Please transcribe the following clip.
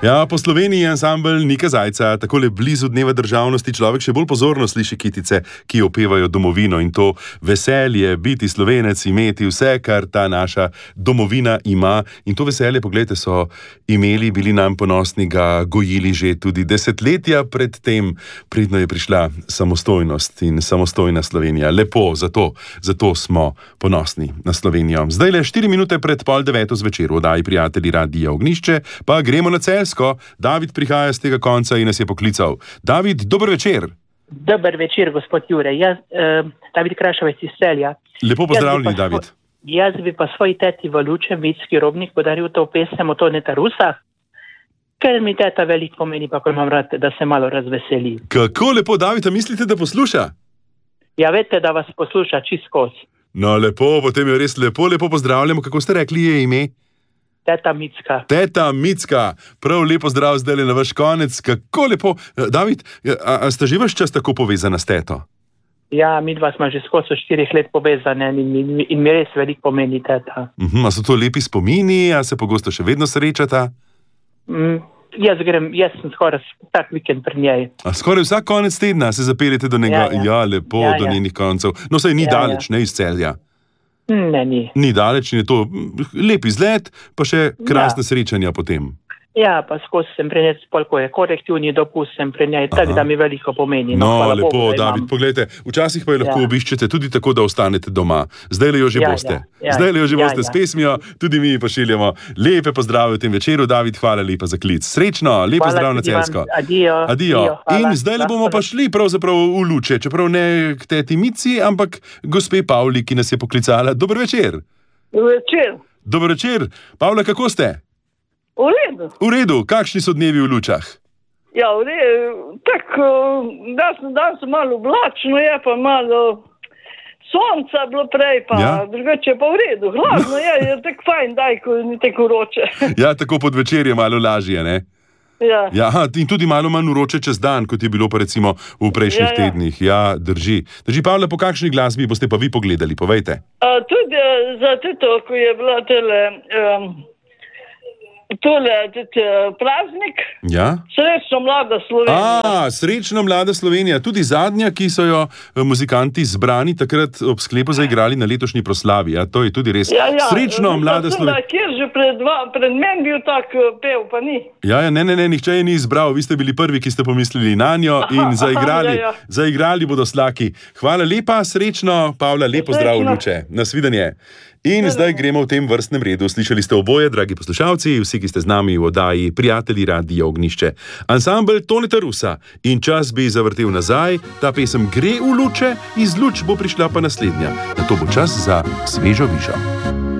Ja, po Sloveniji je ansambel Nika Zajca, takole blizu dneva državnosti človek še bolj pozorno sliši kitice, ki opevajo domovino in to veselje biti Slovenec, imeti vse, kar ta naša domovina ima. In to veselje, poglejte, so imeli, bili nam ponosni, ga gojili že tudi desetletja pred tem, predno je prišla samostojnost in samostojna Slovenija. Lepo, zato smo ponosni na Slovenijo. Zdaj le 4 minute pred 8:30 zvečer v oddaji Prijatelji Radia Ognjišče, pa gremo na Celjsko. David prihaja z tega konca in nas je poklical. David, dober večer. Dober večer, gospod Jure. Jaz, David Krašovec iz Celja. Lepo pozdravljeni, David. Jaz bi pa svoji teti v Luče, Mitski Robnik, podaril to pesem o Toneta Rusa, ker mi teta veliko pomeni, pa ko imam rad, da se malo razveseli. Kako lepo, David, a mislite, da posluša? Ja, veste, da vas posluša čist skozi. No, lepo, potem je res lepo pozdravljamo. Kako ste rekli, je ime? Teta Mitska. Teta Mitska, prav lepo zdrav zdaj na vaš konec. Kako lepo. David, a ste že vaš čas tako povezana s teto? Ja, mi dva smo že skozi 4 let povezane in mi res veliko pomeni teta. A so to lepi spomini, a se pogosto še vedno srečata? Jaz sem skoraj tak vikend pri njej. A skoraj vsak konec tedna se zapeljete do njega? Ja, lepo, do njenih koncev. No, saj ni daleč, ne iz Celja. Ne, ni. Ni daleč in je to lep izlet, pa še krasne srečanja potem. Ja, pa skozi sem pri njej, koliko je korektivni dopust sem pri njej, tako da mi veliko pomeni. No, lepo, Bogu, David, poglejte, včasih pa jo lahko obiščete tudi tako, da ostanete doma. Zdaj le jo že boste. Zdaj le jo že boste s pesmijo, tudi mi pošiljamo lepe pozdrave v tem večeru. David, hvala lepa za klic. Srečno, lepo zdrav na Celjsko. Adijo. In zdaj le bomo pa šli pravzaprav v Luče, čeprav ne k teti Mici, ampak gospe Pavli, ki nas je poklicala. Dober večer. Dober večer. Pavla, kako ste? V redu. V redu, kakšni so dnevi v Lučah? Ja, v redu, tako, danes malo oblačno je, pa malo sonca bilo prej, pa drugače pa v redu. Hladno je tako fajn, ko ni tako vroče. Ja, tako pod večer je malo lažje, ne? Ja. Ja, in tudi malo manj vroče čez dan, kot je bilo pa recimo v prejšnjih tednih. Ja, drži. Pavla, po kakšni glasbi boste pa vi pogledali, povejte. Tudi za to, ko je bila tole praznik. Ja? Srečno mlada Slovenija. Srečno mlada Slovenija. Tudi zadnja, ki so jo muzikanti zbrani takrat ob sklepu zaigrali na letošnji proslavi. Ja, to je tudi res. Srečno mlada Slovenija. Kjer že pred meni bil tak pev, pa ni. Ja, ne, nihče je ni izbral. Vi ste bili prvi, ki ste pomislili nanjo in zaigrali bodo slaki. Hvala lepa, srečno, Pavla, lepo zdrav v Luče. Nasvidenje. In zdaj gremo v tem vrstnem redu. Slišali ste oboje, dragi poslušalci, vsi, ki ste z nami v oddaji Prijatelji Radia Ognjišče. Ansambel Toneta Rusa in čas bi zavrtel nazaj, ta pesem gre v Luče, iz Luč bo prišla pa naslednja. Na to bo čas za svežo vižo.